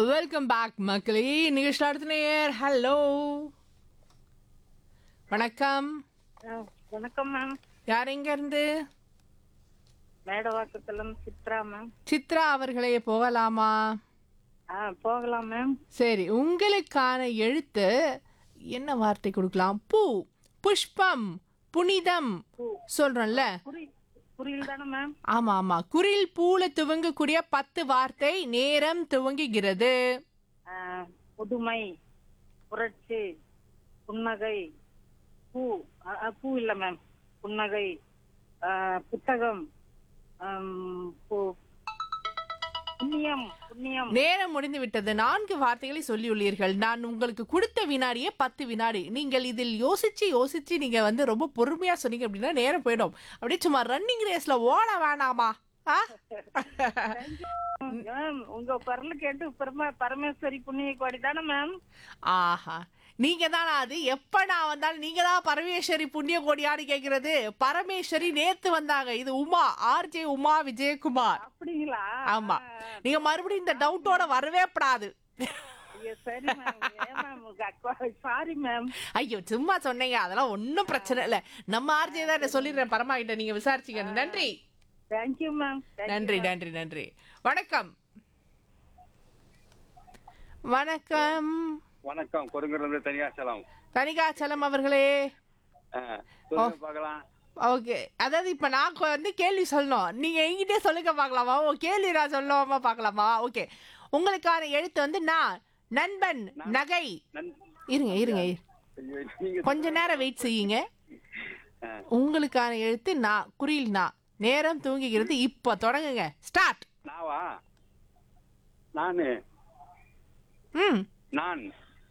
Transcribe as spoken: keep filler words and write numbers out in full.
Welcome back மக்களே. நிகழ்ச்சி அடுத்த நேயர். ஹலோ, வணக்கம். ஆ, வணக்கம் மேம். யார் எங்க இருந்து? மேடவாக்கத்துல சித்ரா மேம். சித்ரா அவர்களே, போகலாமா? ஆ, போகலாம் மேம். சரி, உங்களுக்கான எழுத்து என்ன வார்த்தை கொடுக்கலாம்? பூ, புஷ்பம், புனிதம் பூ. சொல்றோம்ல. புரி புரியல தானே மேம்? ஆமா ஆமா, குரில் பூல துவங்கக்கூடிய பத்து வார்த்தை. நேரம் துவங்குகிறது. ஆ, புதுமை, புரட்சி, புன்னகை, பூ. ஆ, ஆ, பூ இல்ல மேம். புன்னகை, ஆ, புத்தகம், ஆம், பு- புண்ணியம் புண்ணியம். நேரம் முடிந்து விட்டது. நான்கு வார்த்தைகளை சொல்லியுள்ளீர்கள். நான் உங்களுக்கு கொடுத்த வினாடியே பத்து வினாடி. நீங்கள் இதில் யோசிச்சு யோசிச்சு நீங்க வந்து ரொம்ப பொறுமையா சொன்னீங்க அப்படின்னா நேரம் போயிடும். அப்படியே சும்மா ரன்னிங் ரேஸ்ல ஓட வேணாமா? ஆ? மேம், உங்க குரல் கேட்டு பரம பரமேஸ்வரி புண்ணிய கோடி தானே மேம்? ஆஹா, நீங்க தானா அது? எப்ப நான் வந்தாலும் நீங்க தான் பரமேஸ்வரி புண்ணிய கோடியான்னு கேக்குறது. பரமேஸ்வரி நேத்து வந்தாங்க. இது உமா, ஆர்ஜே உமா விஜயகுமார். அப்படிங்களா? ஆமா, நீங்க மறுபடியும் இந்த டவுட்டோட வரவே படாது. ஐயோ, சரி மேம். ஏன் மேம் உங்க அக்கா? Sorry ma'am. ஐயோ, சும்மா சொன்னீங்க, அதெல்லாம் ஒன்றும் பிரச்சனை இல்லை. நம்ம ஆர்ஜே தான். என்ன சொல்லிடுறேன், பரமா கிட்ட நீங்க விசாரிச்சுக்கணும். நன்றி தேங்க்யூ மேம். நன்றி நன்றி நன்றி. வணக்கம். வணக்கம் வணக்கம். கொடுங்கடல தனியாச்சலம். தனிகாச்சலம் அவர்களே. பார்க்கலாம். ஓகே, அதாவது இப்ப நான் கொ- வந்து கேள்வி சொல்லணும். நீங்க என்கிட்டே சொல்லுங்க பார்க்கலாமா? ஓ, கேள்வி நான் சொல்லாமா பார்க்கலாமா? ஓகே, உங்களுக்கான எழுத்து வந்து நான். நண்பன், நகை. நன்- இருங்க இருங்க இரு. ஐயோ, நீங்க கொஞ்ச நேரம் வெயிட் செய்யுங்க. ஆ, உங்களுக்கான எழுத்து நான். குறியில் நான். நேரம் தூங்குகிறது. இப்ப தொடங்குங்க. ஸ்டார்ட். நாவா? நானு ம் நான்